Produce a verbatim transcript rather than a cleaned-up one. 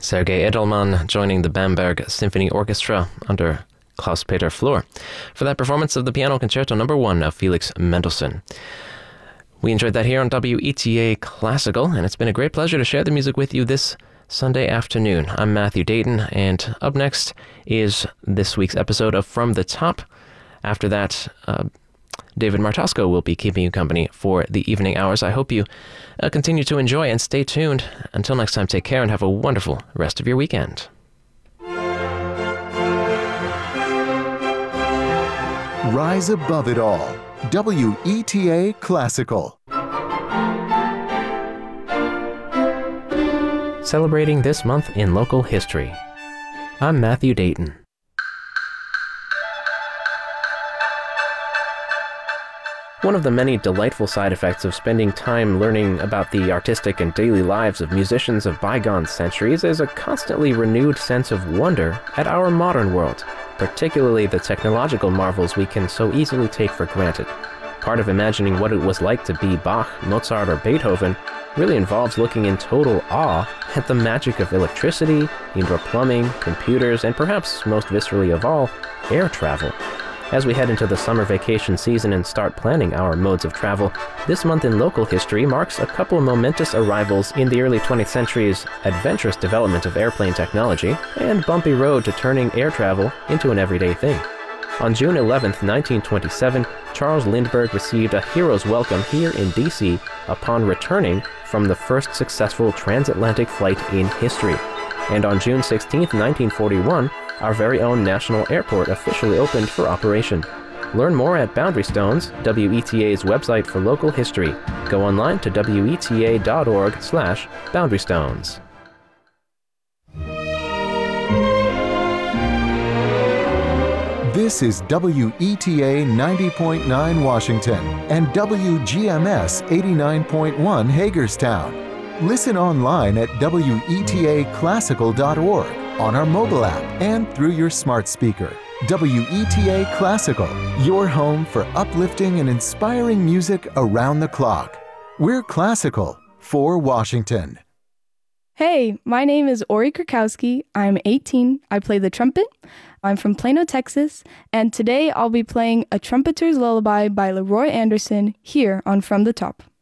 Sergei Edelman joining the Bamberg Symphony Orchestra under Klaus-Peter Flor for that performance of the Piano Concerto Number One of Felix Mendelssohn. We enjoyed that here on W E T A Classical, and it's been a great pleasure to share the music with you this Sunday afternoon. I'm Matthew Dayton, and up next is this week's episode of From the Top. After that, uh, David Martosco will be keeping you company for the evening hours. I hope you uh, continue to enjoy and stay tuned. Until next time, take care and have a wonderful rest of your weekend. Rise above it all. W E T A Classical. Celebrating this month in local history. I'm Matthew Dayton. One of the many delightful side effects of spending time learning about the artistic and daily lives of musicians of bygone centuries is a constantly renewed sense of wonder at our modern world, particularly the technological marvels we can so easily take for granted. Part of imagining what it was like to be Bach, Mozart, or Beethoven really involves looking in total awe at the magic of electricity, indoor plumbing, computers, and perhaps most viscerally of all, air travel. As we head into the summer vacation season and start planning our modes of travel, this month in local history marks a couple of momentous arrivals in the early twentieth century's adventurous development of airplane technology and bumpy road to turning air travel into an everyday thing. On June eleventh, nineteen twenty-seven, Charles Lindbergh received a hero's welcome here in D C upon returning from the first successful transatlantic flight in history. And on June sixteenth, nineteen forty-one, our very own national airport officially opened for operation. Learn more at Boundary Stones, W E T A's website for local history. Go online to W E T A dot org slash Boundary Stones. This is W E T A ninety point nine Washington and W G M S eighty-nine point one Hagerstown. Listen online at W E T A classical dot org, on our mobile app, and through your smart speaker. W E T A Classical, your home for uplifting and inspiring music around the clock. We're classical for Washington. Hey, my name is Ori Krakowski. I'm eighteen. I play the trumpet. I'm from Plano, Texas, and today I'll be playing A Trumpeter's Lullaby by Leroy Anderson here on From the Top.